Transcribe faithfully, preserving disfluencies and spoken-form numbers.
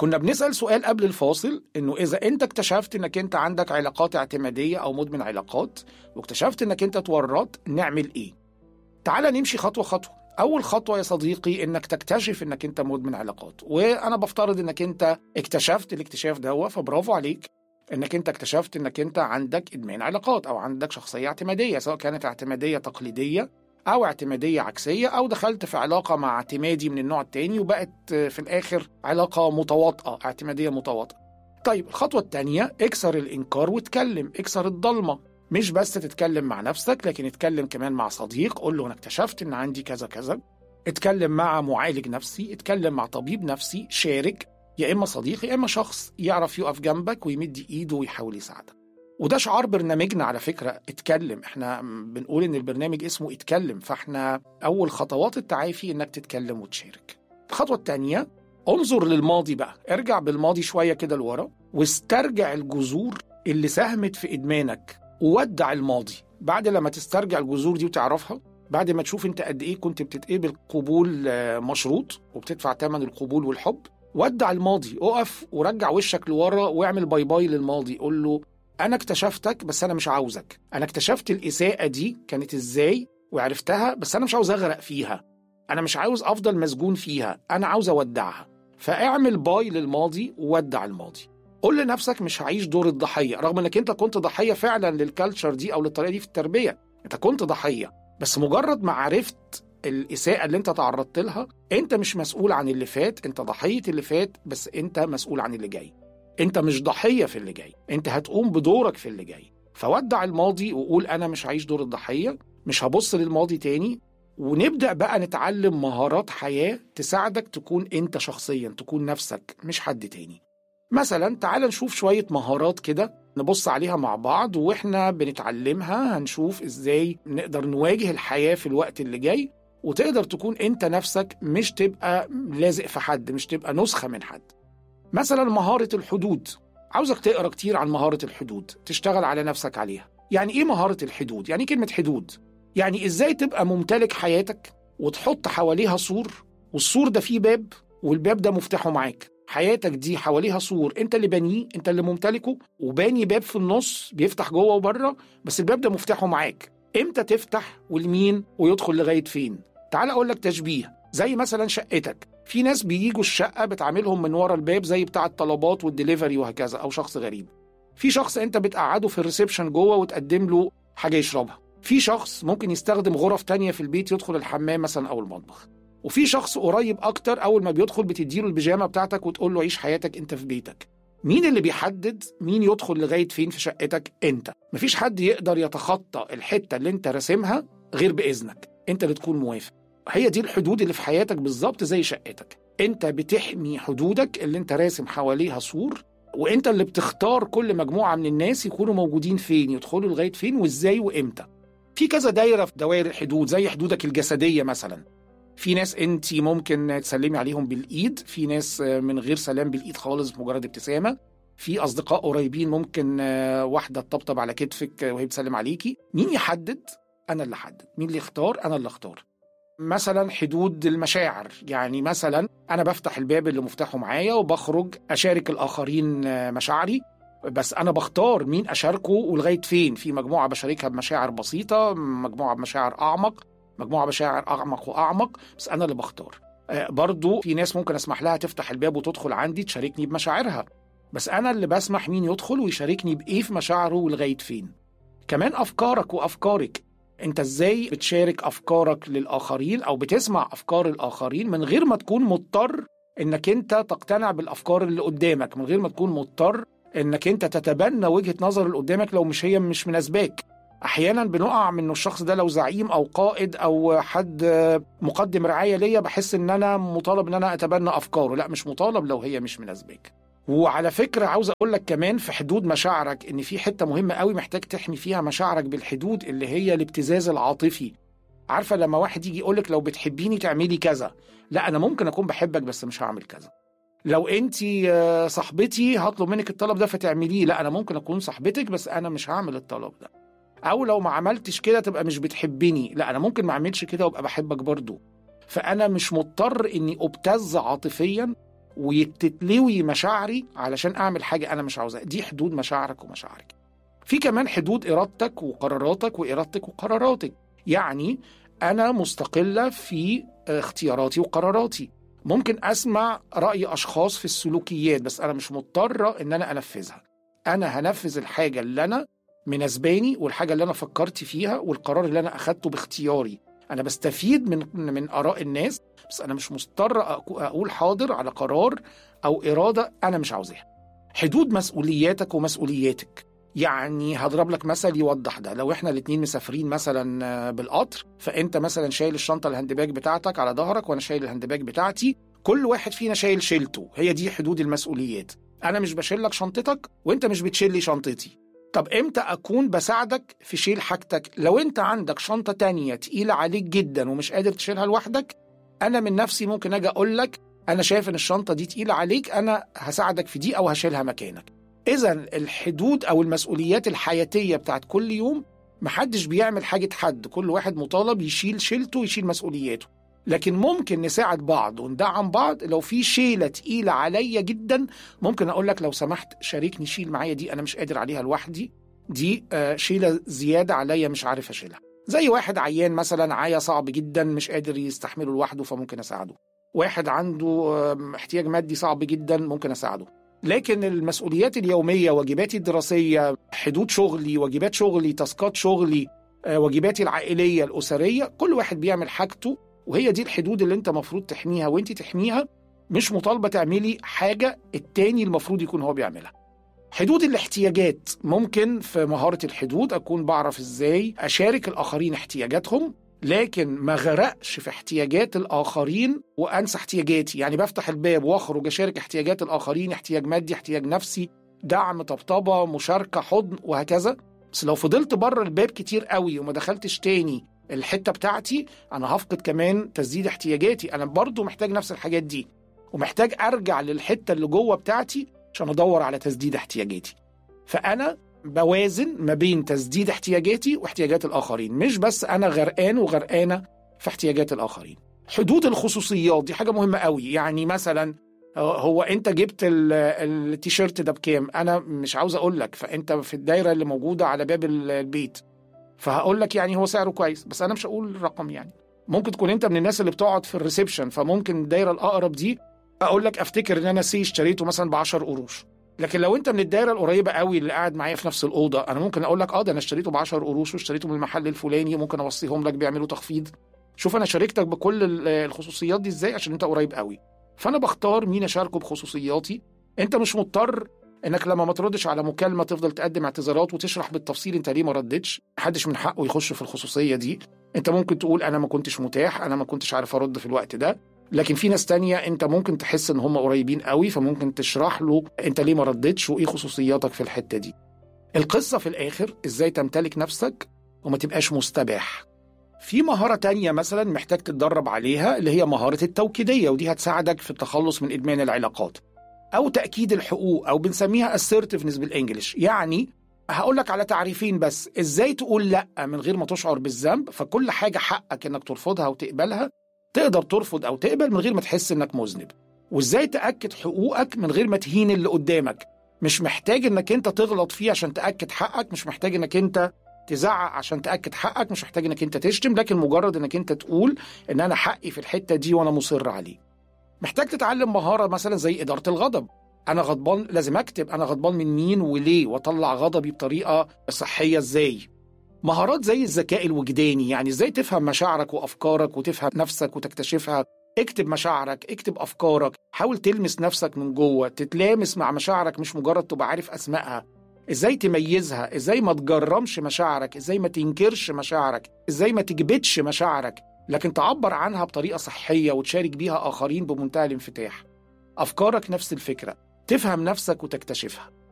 كنا بنسأل سؤال قبل الفاصل، إنه إذا أنت اكتشفت إنك أنت عندك علاقات اعتمادية أو مدمن علاقات، واكتشفت إنك أنت تورط، نعمل إيه؟ تعال نمشي خطوة خطوة. أول خطوة يا صديقي إنك تكتشف إنك أنت مدمن علاقات، وأنا بفترض إنك أنت اكتشفت الاكتشاف ده، فبرافو عليك إنك أنت اكتشفت إنك أنت عندك إدمان علاقات أو عندك شخصية اعتمادية، سواء كانت اعتمادية تقليدية أو اعتمادية عكسية، أو دخلت في علاقة مع اعتمادي من النوع التاني وبقت في الآخر علاقة متواطئة، اعتمادية متواطئة. طيب الخطوة التانية، اكسر الإنكار واتكلم، اكسر الضلمة. مش بس تتكلم مع نفسك، لكن اتكلم كمان مع صديق، قول له أنا اكتشفت إن عندي كذا كذا. اتكلم مع معالج نفسي، اتكلم مع طبيب نفسي، شارك، يا إما صديق يا إما شخص يعرف يقف جنبك ويمد إيده ويحاول يساعدك. وده شعار برنامجنا على فكرة، اتكلم. احنا بنقول ان البرنامج اسمه اتكلم، فاحنا اول خطوات التعافي انك تتكلم وتشارك. الخطوة التانية، انظر للماضي بقى، ارجع بالماضي شوية كده لورا واسترجع الجذور اللي ساهمت في ادمانك، وودع الماضي. بعد لما تسترجع الجذور دي وتعرفها، بعد ما تشوف انت قد ايه كنت بتتقبل قبول مشروط وبتدفع ثمن القبول والحب، ودع الماضي، اقف ورجع وشك لورا واعمل باي باي للماضي. قول له أنا اكتشفتك بس أنا مش عاوزك، أنا اكتشفت الإساءة دي كانت إزاي وعرفتها، بس أنا مش عاوز أغرق فيها، أنا مش عاوز أفضل مسجون فيها، أنا عاوز أودعها. فاعمل باي للماضي وودع الماضي. قول لنفسك مش هعيش دور الضحية، رغم أنك أنت كنت ضحية فعلا للكالتشر دي أو للطريقة دي في التربية، أنت كنت ضحية، بس مجرد ما عرفت الإساءة اللي أنت تعرضت لها، أنت مش مسؤول عن اللي فات، أنت ضحية اللي فات، بس أنت مسؤول عن اللي جاي. انت مش ضحية في اللي جاي، انت هتقوم بدورك في اللي جاي. فودع الماضي وقول انا مش هعيش دور الضحية، مش هبص للماضي تاني، ونبدأ بقى نتعلم مهارات حياة تساعدك تكون انت شخصيا، تكون نفسك مش حد تاني. مثلا تعال نشوف شوية مهارات كده نبص عليها مع بعض، واحنا بنتعلمها هنشوف ازاي نقدر نواجه الحياة في الوقت اللي جاي، وتقدر تكون انت نفسك، مش تبقى لازق في حد، مش تبقى نسخة من حد. مثلا مهارة الحدود، عاوزك تقرأ كتير عن مهارة الحدود، تشتغل على نفسك عليها. يعني ايه مهارة الحدود؟ يعني كلمة حدود، يعني ازاي تبقى ممتلك حياتك وتحط حواليها سور، والسور ده فيه باب، والباب ده مفتاحه معاك. حياتك دي حواليها سور، انت اللي بنيه، انت اللي ممتلكه، وباني باب في النص بيفتح جوه وبره، بس الباب ده مفتاحه معاك. امتى تفتح والمين ويدخل لغاية فين؟ تعال اقول لك تشبيه، زي مثلا شقتك، في ناس بييجوا الشقة بتعاملهم من ورا الباب زي بتاع الطلبات والدليفري وهكذا، أو شخص غريب. في شخص أنت بتقعده في الريسبشن جوه وتقدم له حاجة يشربها. في شخص ممكن يستخدم غرف تانية في البيت، يدخل الحمام مثلا أو المطبخ. وفي شخص قريب أكتر، أول ما بيدخل بتديله البيجامة بتاعتك وتقول له عيش حياتك أنت في بيتك. مين اللي بيحدد مين يدخل لغاية فين في شقتك؟ أنت. مفيش حد يقدر يتخطى الحتة اللي أنت راسمها غير بإذنك، أنت اللي تكون موافق. هي دي الحدود اللي في حياتك بالظبط زي شقتك، انت بتحمي حدودك اللي انت راسم حواليها سور، وانت اللي بتختار كل مجموعة من الناس يكونوا موجودين فين، يدخلوا لغاية فين وازاي وامتى. في كذا دايرة في دوائر الحدود، زي حدودك الجسدية مثلا. في ناس انت ممكن تسلمي عليهم بالإيد، في ناس من غير سلام بالإيد خالص، مجرد ابتسامة. في أصدقاء قريبين ممكن واحدة تطبطب على كتفك وهي بتسلم عليكي. مين يحدد؟ أنا اللي أحدد. مين اللي يختار؟ أنا اللي أختار. مثلا حدود المشاعر، يعني مثلا أنا بفتح الباب اللي مفتاحه معايا وبخرج أشارك الآخرين مشاعري، بس أنا بختار مين أشاركه ولغاية فين. في مجموعة بشاركها بمشاعر بسيطة، مجموعة بمشاعر أعمق، مجموعة بمشاعر أعمق وأعمق، بس أنا اللي بختار. برضو في ناس ممكن أسمح لها تفتح الباب وتدخل عندي تشاركني بمشاعرها، بس أنا اللي بسمح مين يدخل ويشاركني بإيه في مشاعره ولغاية فين. كمان أفكارك وأفكارك، انت ازاي بتشارك افكارك للاخرين او بتسمع افكار الاخرين من غير ما تكون مضطر انك انت تقتنع بالافكار اللي قدامك، من غير ما تكون مضطر انك انت تتبنى وجهة نظر اللي قدامك لو مش هي مش مناسباك. احيانا بنقع من الشخص ده لو زعيم او قائد او حد مقدم رعاية ليا، بحس ان انا مطالب ان انا اتبنى افكاره. لا، مش مطالب لو هي مش مناسباك. وعلى فكرة عاوز أقول لك كمان في حدود مشاعرك إن في حتة مهمة قوي محتاج تحمي فيها مشاعرك بالحدود، اللي هي الابتزاز العاطفي. عارفة لما واحد يجي يقولك لو بتحبيني تعملي كذا، لا أنا ممكن أكون بحبك بس مش هعمل كذا. لو أنتي صاحبتي هطلب منك الطلب ده فتعمليه، لا أنا ممكن أكون صاحبتك بس أنا مش هعمل الطلب ده. أو لو ما عملتش كده تبقى مش بتحبني، لا أنا ممكن ما أعملش كده وأبقى بحبك برضو. فأنا مش مضطر إني أبتز عاطفيا وتتلوي مشاعري علشان أعمل حاجة أنا مش عاوزها. دي حدود مشاعرك ومشاعرك. في كمان حدود إرادتك وقراراتك وإرادتك وقراراتك. يعني أنا مستقلة في اختياراتي وقراراتي. ممكن أسمع رأي أشخاص في السلوكيات بس أنا مش مضطرة إن أنا أنفذها. أنا هنفذ الحاجة اللي أنا مناسباني والحاجة اللي أنا فكرت فيها والقرار اللي أنا أخدته باختياري. أنا بستفيد من من آراء الناس بس أنا مش مضطرة أقول حاضر على قرار أو إرادة أنا مش عاوزها. حدود مسؤولياتك ومسؤولياتك. يعني هضرب لك مثل يوضح ده. لو احنا الاتنين مسافرين مثلا بالقطر، فانت مثلا شايل الشنطه الهاندباج بتاعتك على ظهرك وانا شايل الهاندباج بتاعتي، كل واحد فينا شايل شيلته. هي دي حدود المسؤوليات. انا مش بشيل لك شنطتك وانت مش بتشيل لي شنطتي. طب امتى اكون بساعدك في شيل حاجتك؟ لو انت عندك شنطه تانية تقيله عليك جدا ومش قادر تشيلها لوحدك، انا من نفسي ممكن اجي اقول لك انا شايف ان الشنطه دي تقيله عليك، انا هساعدك في دي او هشيلها مكانك. إذا الحدود أو المسؤوليات الحياتية بتاعت كل يوم محدش بيعمل حاجة حد، كل واحد مطالب يشيل شيلته ويشيل مسؤولياته. لكن ممكن نساعد بعض وندعم بعض. لو في شيلة تقيلة عليا جدا ممكن أقول لك لو سمحت شاركني شيل معايا دي، أنا مش قادر عليها لوحدي، دي شيلة زيادة عليا مش عارف أشيلها. زي واحد عيان مثلا عيا صعب جدا مش قادر يستحمله لوحده فممكن أساعده. واحد عنده احتياج مادي صعب جدا ممكن أساعده. لكن المسؤوليات اليومية، واجباتي الدراسية، حدود شغلي، واجبات شغلي، تاسكات شغلي، واجباتي العائلية الأسرية، كل واحد بيعمل حاجته وهي دي الحدود اللي انت مفروض تحميها وانت تحميها. مش مطالبة تعملي حاجة التاني المفروض يكون هو بيعملها. حدود الاحتياجات. ممكن في مهارة الحدود أكون بعرف إزاي أشارك الآخرين احتياجاتهم لكن ما غرقش في احتياجات الآخرين وأنسى احتياجاتي. يعني بفتح الباب واخرج أشارك احتياجات الآخرين، احتياج مادي، احتياج نفسي، دعم، طبطبة، مشاركة، حضن وهكذا. بس لو فضلت بره الباب كتير قوي وما دخلتش تاني الحتة بتاعتي، أنا هفقد كمان تسديد احتياجاتي. أنا برضو محتاج نفس الحاجات دي ومحتاج أرجع للحتة اللي جوه بتاعتي عشان أدور على تسديد احتياجاتي. فأنا بوازن ما بين تسديد احتياجاتي واحتياجات الآخرين، مش بس أنا غرقان وغرقانة في احتياجات الآخرين. حدود الخصوصيات دي حاجة مهمة قوي. يعني مثلا هو أنت جبت التيشيرت ده بكام؟ أنا مش عاوز أقول لك، فأنت في الدايرة اللي موجودة على باب البيت فهقول لك يعني هو سعره كويس بس أنا مش هقول الرقم. يعني ممكن تكون أنت من الناس اللي بتقعد في الريسبشن، فممكن الدايرة الأقرب دي أقول لك أفتكر إن أنا سي اشتريته مثلا بعشر قروش. لكن لو انت من الدايره القريبه قوي اللي قاعد معايا في نفس الاوضه، انا ممكن اقول لك اه ده انا اشتريته ب عشر قروش واشتريته من المحل الفلاني وممكن اوصيهم لك بيعملوا تخفيض. شوف انا شاركتك بكل الخصوصيات دي ازاي عشان انت قريب قوي. فانا بختار مين اشاركه بخصوصياتي. انت مش مضطر انك لما ما تردش على مكالمه تفضل تقدم اعتذارات وتشرح بالتفصيل انت ليه ما ردتش. محدش من حقه يخش في الخصوصيه دي. انت ممكن تقول انا ما كنتش متاح، انا ما كنتش عارف ارد في الوقت ده. لكن في ناس تانية انت ممكن تحس ان هم قريبين قوي فممكن تشرح له انت ليه ما ردتش وايه خصوصياتك في الحتة دي. القصة في الاخر ازاي تمتلك نفسك وما تبقاش مستباح. في مهارة تانية مثلا محتاج تتدرب عليها اللي هي مهارة التوكيدية، ودي هتساعدك في التخلص من ادمان العلاقات او تأكيد الحقوق او بنسميها assertiveness بالانجليش. يعني هقول لك على تعريفين بس. ازاي تقول لا من غير ما تشعر بالذنب، فكل حاجة حقك انك ترفضها وتقبلها، تقدر ترفض أو تقبل من غير ما تحس إنك مذنب. وإزاي تأكد حقوقك من غير ما تهين اللي قدامك. مش محتاج إنك أنت تغلط فيه عشان تأكد حقك، مش محتاج إنك أنت تزعق عشان تأكد حقك، مش محتاج إنك أنت تشتم، لكن مجرد إنك أنت تقول إن أنا حقي في الحتة دي وأنا مصر عليه. محتاج تتعلم مهارة مثلا زي إدارة الغضب. أنا غضبان لازم أكتب أنا غضبان من مين وليه وأطلع غضبي بطريقة صحية إزاي. مهارات زي الذكاء الوجداني، يعني ازاي تفهم مشاعرك وافكارك وتفهم نفسك وتكتشفها. اكتب مشاعرك، اكتب افكارك، حاول تلمس نفسك من جوه، تتلامس مع مشاعرك مش مجرد تبقى عارف اسمائها. ازاي تميزها، ازاي ما تجرمش مشاعرك، ازاي ما تنكرش مشاعرك، ازاي ما تكبتش مشاعرك لكن تعبر عنها بطريقة صحية وتشارك بيها آخرين بمنتهى الانفتاح. أفكارك نفس الفكرة، تفهم نفسك وتكتشفها.